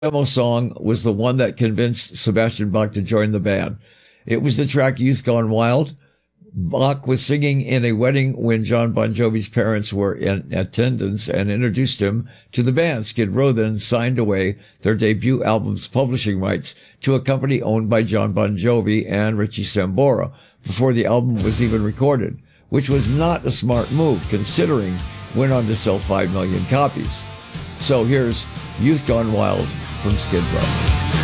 demo song was the one that convinced Sebastian Bach to join the band. It was the track Youth Gone Wild. Bach was singing in a wedding when John Bon Jovi's parents were in attendance and introduced him to the band. Skid Row then signed away their debut album's publishing rights to a company owned by John Bon Jovi and Richie Sambora before the album was even recorded, which was not a smart move considering it went on to sell 5 million copies. So here's Youth Gone Wild from Skid Row.